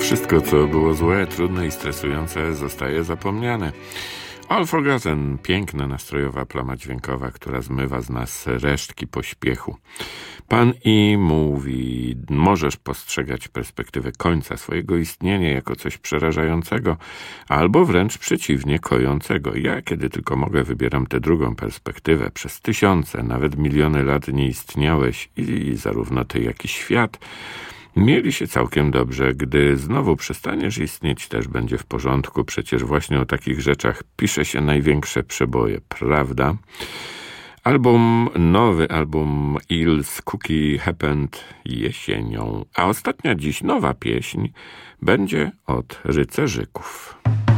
Wszystko, co było złe, trudne i stresujące, zostaje zapomniane. All Forgotten, piękna, nastrojowa plama dźwiękowa, która zmywa z nas resztki pośpiechu. Pan I mówi, możesz postrzegać perspektywę końca swojego istnienia jako coś przerażającego, albo wręcz przeciwnie, kojącego. Ja, kiedy tylko mogę, wybieram tę drugą perspektywę. Przez tysiące, nawet miliony lat nie istniałeś i zarówno ty, jak i świat mieli się całkiem dobrze. Gdy znowu przestaniesz istnieć, też będzie w porządku. Przecież właśnie o takich rzeczach pisze się największe przeboje, prawda? Nowy album Eels Cookie Happened jesienią, a ostatnia dziś nowa pieśń będzie od Rycerzyków.